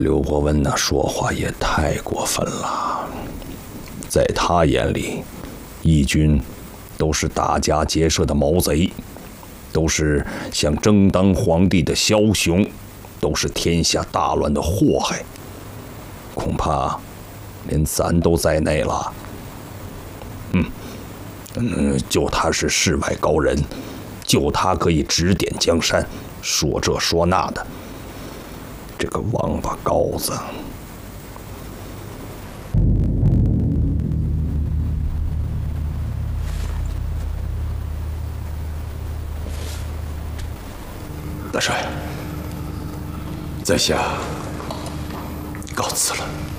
刘伯温那说话也太过分了，在他眼里，义军都是打家劫舍的毛贼，都是想争当皇帝的枭雄，都是天下大乱的祸害。恐怕连咱都在内了。就他是世外高人，就他可以指点江山，说这说那的。这个王八羔子！ 大帅，在下告辞了。